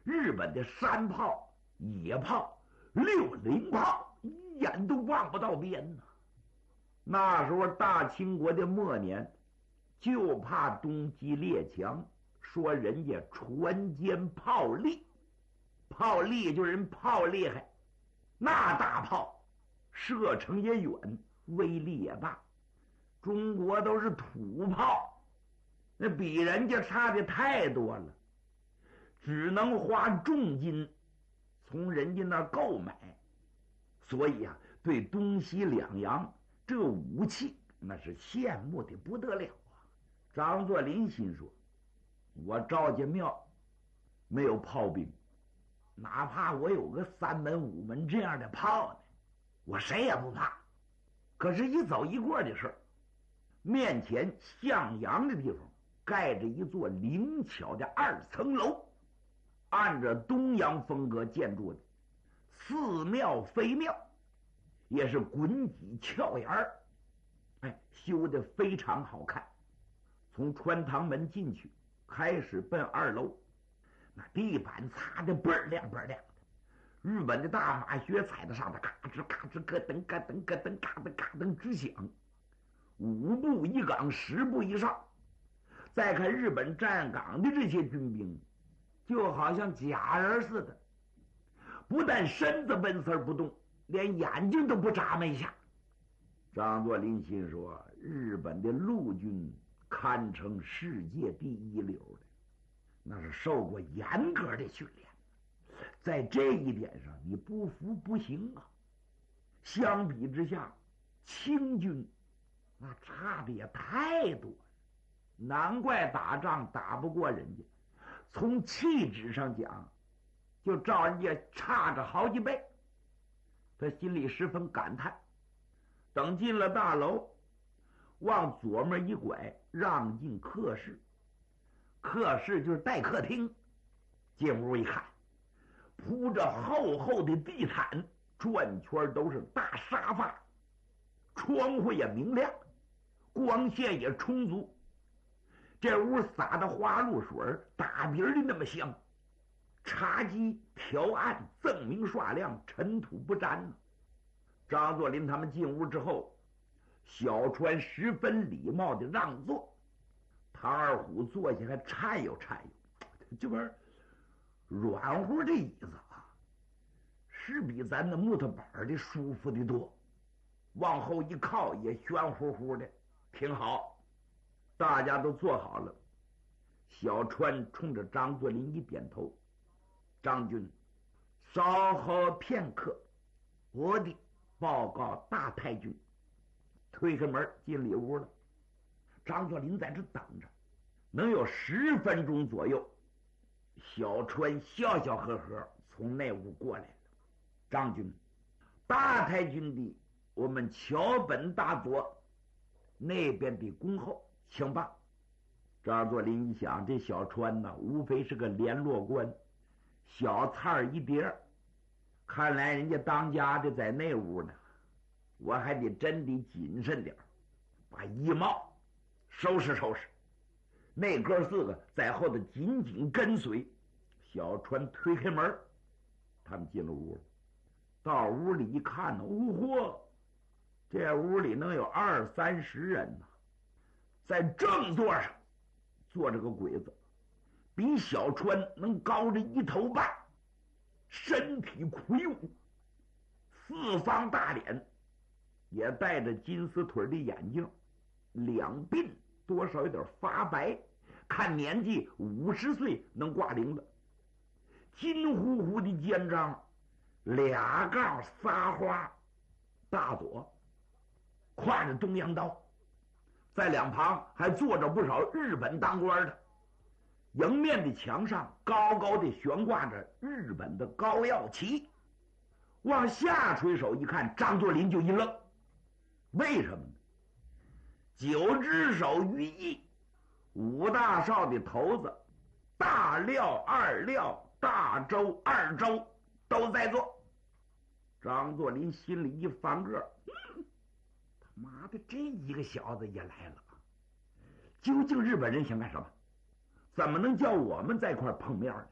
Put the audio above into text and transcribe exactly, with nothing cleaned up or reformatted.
日本的山炮、野炮、六零炮一眼都望不到边呢。那时候大清国的末年，就怕东击列强，说人家船坚炮利，炮利就是人炮厉害，那大炮射程也远，威力也大。中国都是土炮，那比人家差的太多了，只能花重金从人家那儿购买。所以啊，对东西两洋这武器那是羡慕的不得了啊。张作霖心说，我赵家庙没有炮兵，哪怕我有个三门五门这样的炮呢，我谁也不怕。可是一走一过的事儿，面前向阳的地方盖着一座灵巧的二层楼，按着东洋风格建筑的，似庙非庙，也是滚脊翘檐儿，哎，修得非常好看。从穿堂门进去，开始奔二楼，那地板擦得倍儿亮倍儿亮的，日本的大马靴踩在上头，嘎吱嘎吱咯噔咯噔咯噔嘎噔嘎噔直响。五步一岗，十步一哨。再看日本站岗的这些军兵，就好像假人似的，不但身子纹丝不动，连眼睛都不眨巴一下。张作霖心说，日本的陆军堪称世界第一流的，那是受过严格的训练，在这一点上你不服不行啊。相比之下，清军那差的也太多了，难怪打仗打不过人家。从气质上讲，就照人家差着好几倍。他心里十分感叹。等进了大楼，往左面一拐，让进客室。客室就是待客厅。进屋一看，铺着厚厚的地毯，转圈都是大沙发，窗户也明亮，光线也充足。这屋撒的花露水打鼻的那么香，茶几条案锃明刷亮，尘土不沾呢。张作霖他们进屋之后，小川十分礼貌的让座，唐二虎坐下还颤悠颤悠，这边软乎这椅子啊，是比咱的木头板的舒服的多，往后一靠也玄乎乎的，挺好。大家都坐好了，小川冲着张作霖一点头，张军，稍后片刻，我的报告大太君。推开门进里屋了。张作霖在这等着，能有十分钟左右，小川笑笑呵呵从那屋过来了。张军，大太君的我们桥本大佐那边的恭候，请吧。张作霖一想，这小川呢，无非是个联络官，小菜一碟，看来人家当家的在那屋呢，我还得真得谨慎点，把衣帽收拾收拾。那哥四个在后头紧紧跟随。小川推开门，他们进了屋。到屋里一看呢，嚯，这屋里能有二三十人呢。在正座上坐着个鬼子，比小川能高着一头半，身体魁梧，四方大脸，也戴着金丝腿的眼镜，两鬓多少有点发白，看年纪五十岁能挂零的，金乎乎的肩章，俩杠仨花，大左挎着中央刀，在两旁还坐着不少日本当官的。迎面的墙上高高的悬挂着日本的高耀旗。往下垂手一看，张作霖就一愣，为什么呢？九只手于一，五大少的头子大廖、二廖、大周、二周都在座。张作霖心里一翻个，嗯，他妈的，这一个小子也来了，究竟日本人想干什么？怎么能叫我们在一块碰面呢？